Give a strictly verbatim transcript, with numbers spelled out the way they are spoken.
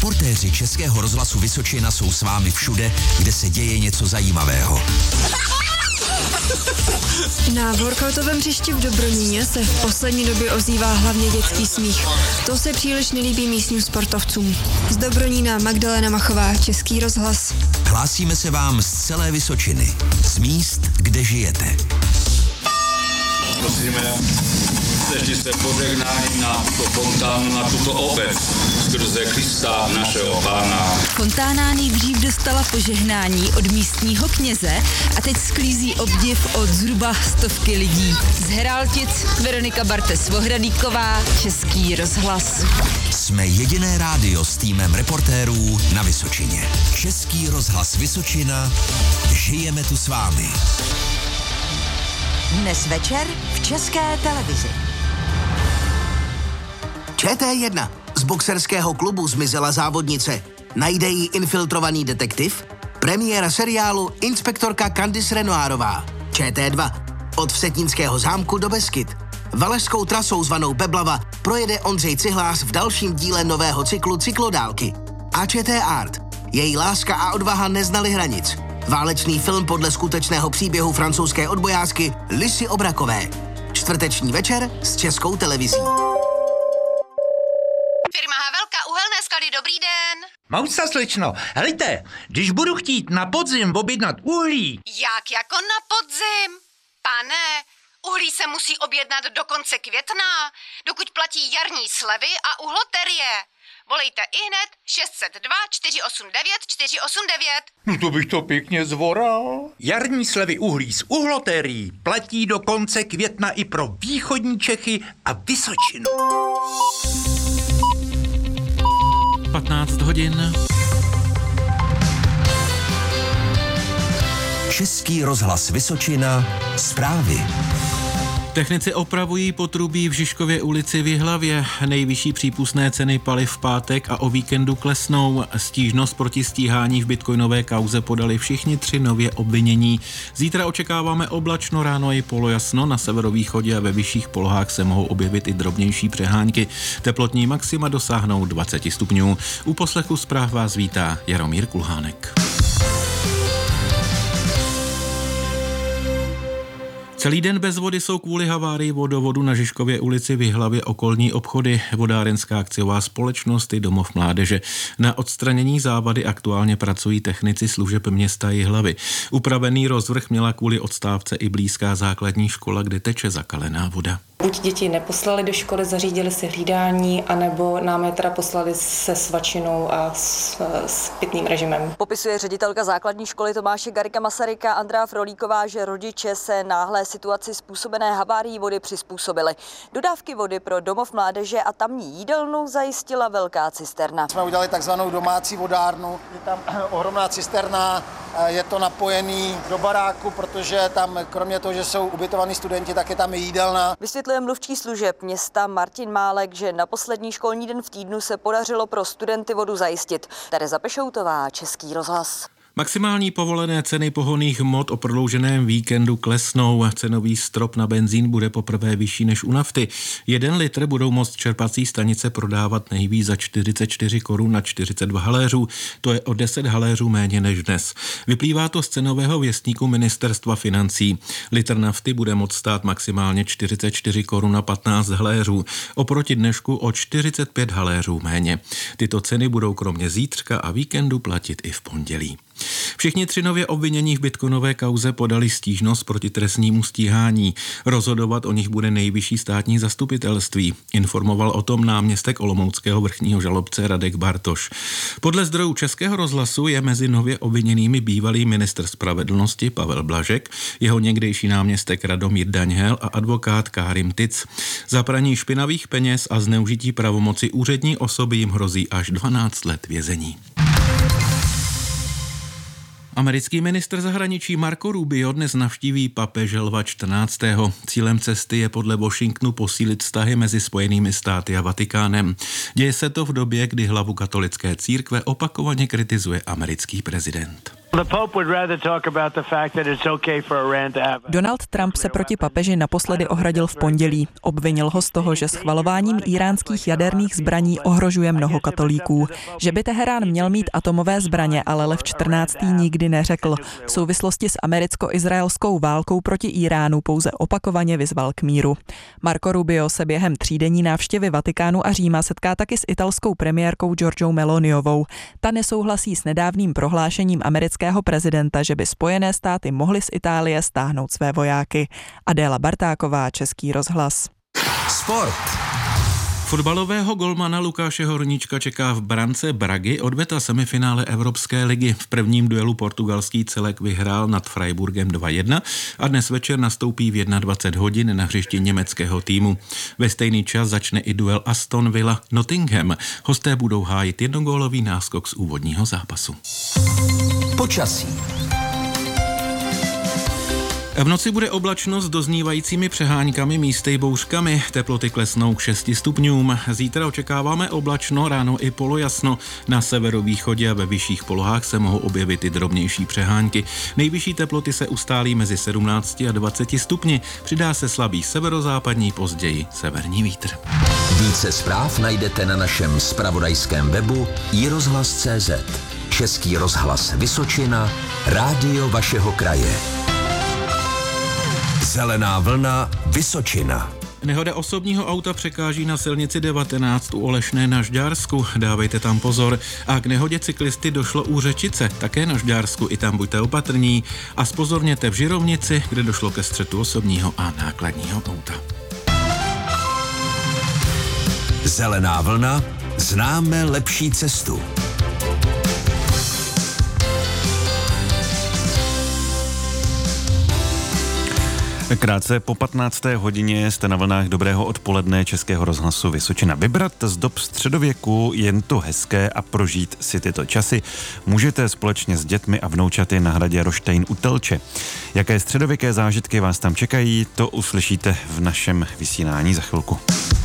Reportéři Českého rozhlasu Vysočina jsou s vámi všude, kde se děje něco zajímavého. Na workoutovém hřišti v Dobroníně se v poslední době ozývá hlavně dětský smích. To se příliš nelíbí místním sportovcům. Z Dobronína Magdalena Machová, Český rozhlas. Hlásíme se vám z celé Vysočiny, z míst, kde žijete. Prosíme, sešli se požehnání na tuto fontánu, na tuto obec, skrze Krista, našeho Pána. Fontána nejdřív dostala požehnání od místního kněze a teď sklízí obdiv od zhruba stovky lidí. Z Heraltic Veronika Bartes-Vohradíková, Český rozhlas. Jsme jediné rádio s týmem reportérů na Vysočině. Český rozhlas Vysočina, žijeme tu s vámi. Dnes večer v České televizi. Č T jedna. Z boxerského klubu zmizela závodnice. Najde ji infiltrovaný detektiv? Premiéra seriálu Inspektorka Candice Renoirová. Č T dva. Od Vsetínského zámku do Beskyd. Valašskou trasou zvanou Beblava projede Ondřej Cihlář v dalším díle nového cyklu Cyklodálky. A Č T Art. Její láska a odvaha neznaly hranic. Válečný film podle skutečného příběhu francouzské odbojářky Lisy Obrakové. Čtvrteční večer s Českou televizí. Firma Havelka, uhelné sklady, dobrý den. Mousa, slečno, helejte, když budu chtít na podzim objednat uhlí. Jak jako na podzim? Pane, uhlí se musí objednat do konce května, dokud platí jarní slevy a uhloterie. Volejte ihned šest set dva čtyři osm devět čtyři osm devět. No to bych to pěkně zvoral. Jarní slevy uhlí z uhlotérií platí do konce května i pro východní Čechy a Vysočinu. patnáct hodin. Český rozhlas Vysočina, zprávy. Technici opravují potrubí v Žižkově ulici v Jihlavě. Nejvyšší přípustné ceny paliv v pátek a o víkendu klesnou. Stížnost proti stíhání v bitcoinové kauze podali všichni tři nově obvinění. Zítra očekáváme oblačno, ráno i polojasno. Na severovýchodě a ve vyšších polohách se mohou objevit i drobnější přehánky. Teplotní maxima dosáhnou dvacet stupňů. U poslechu zpráv vás vítá Jaromír Kulhánek. Celý den bez vody jsou kvůli havárii vodovodu na Žižkově ulici v Jihlavě okolní obchody. Vodárenská akciová společnost i Domov mládeže. Na odstranění závady aktuálně pracují technici služeb města Jihlavy. Upravený rozvrh měla kvůli odstávce i blízká základní škola, kde teče zakalená voda. Buď děti neposlali do školy, zařídili si hlídání, anebo nám je teda poslali se svačinou a s, s pitným režimem. Popisuje ředitelka základní školy Tomáše Garrigua Masaryka Andrea Frolíková, že rodiče se náhlé situaci způsobené havárií vody přizpůsobili. Dodávky vody pro Domov mládeže a tamní jídelnu zajistila velká cisterna. Jsme udělali takzvanou domácí vodárnu, je tam ohromná cisterna, je to napojený do baráku, protože tam kromě toho, že jsou ubytovaní studenti, tak je tam i jídelna. Vysvětluje mluvčí služeb města Martin Málek, že na poslední školní den v týdnu se podařilo pro studenty vodu zajistit. Tereza Pešoutová, Český rozhlas. Maximální povolené ceny pohonných hmot o prodlouženém víkendu klesnou. Cenový strop na benzín bude poprvé vyšší než u nafty. Jeden litr budou moct čerpací stanice prodávat nejvíc za čtyřicet čtyři korun na čtyřicet dva haléřů. To je o deset haléřů méně než dnes. Vyplývá to z cenového věstníku Ministerstva financí. Litr nafty bude moct stát maximálně čtyřicet čtyři korun na patnáct haléřů. Oproti dnešku o čtyřicet pět haléřů méně. Tyto ceny budou kromě zítřka a víkendu platit i v pondělí. Všichni tři nově obvinění v bitcoinové kauze podali stížnost proti trestnímu stíhání. Rozhodovat o nich bude nejvyšší státní zastupitelství. Informoval o tom náměstek olomouckého vrchního žalobce Radek Bartoš. Podle zdrojů Českého rozhlasu je mezi nově obviněnými bývalý ministr spravedlnosti Pavel Blažek, jeho někdejší náměstek Radomír Daňhel a advokát Kárim Tic. Za praní špinavých peněz a zneužití pravomoci úřední osoby jim hrozí až dvanáct let vězení. Americký ministr zahraničí Marco Rubio dnes navštíví papeže Lva čtrnáctého. Cílem cesty je podle Washingtonu posílit vztahy mezi Spojenými státy a Vatikánem. Děje se to v době, kdy hlavu katolické církve opakovaně kritizuje americký prezident. Donald Trump se proti papeži naposledy ohradil v pondělí. Obvinil ho z toho, že schvalováním iránských jaderných zbraní ohrožuje mnoho katolíků. Že by Teherán měl mít atomové zbraně, ale Lev čtrnáctý nikdy neřekl. V souvislosti s americko-izraelskou válkou proti Iránu pouze opakovaně vyzval k míru. Marco Rubio se během třídenní návštěvy Vatikánu a Říma setká taky s italskou premiérkou Giorgiou Meloniovou. Ta nesouhlasí s nedávným prohlášením amerického prezidenta, že by Spojené státy mohly z Itálie stáhnout své vojáky. Adéla Bartáková, Český rozhlas. Sport. Fotbalového golmana Lukáše Horníčka čeká v brance Bragy odveta semifinále Evropské ligy. V prvním duelu portugalský celek vyhrál nad Freiburgem dva jedna a dnes večer nastoupí v dvacet jedna hodin na hřišti německého týmu. Ve stejný čas začne i duel Aston Villa Nottingham. Hosté budou hájit jednogólový náskok z úvodního zápasu. Počasí. V noci bude oblačno s doznívajícími přeháňkami, místy bouřkami. Teploty klesnou k šesti stupňům. Zítra očekáváme oblačno, ráno i polojasno. Na severovýchodě a ve vyšších polohách se mohou objevit i drobnější přehánky. Nejvyšší teploty se ustálí mezi sedmnácti a dvaceti stupni. Přidá se slabý severozápadní, později severní vítr. Více zpráv najdete na našem zpravodajském webu i rozhlas tečka cé zet. Český rozhlas Vysočina, rádio vašeho kraje. Zelená vlna Vysočina. Nehoda osobního auta překáží na silnici devatenáct u Olešné na Žďársku. Dávejte tam pozor. A k nehodě cyklisty došlo u Řečice, také na Žďársku, i tam buďte opatrní. A zpozorněte v Žirovnici, kde došlo ke střetu osobního a nákladního auta. Zelená vlna, známe lepší cestu. Krátce po patnácté hodině jste na vlnách dobrého odpoledne Českého rozhlasu Vysočina. Vybrat z dob středověku jen to hezké a prožít si tyto časy můžete společně s dětmi a vnoučaty na hradě Roštejn u Telče. Jaké středověké zážitky vás tam čekají, to uslyšíte v našem vysílání za chvilku.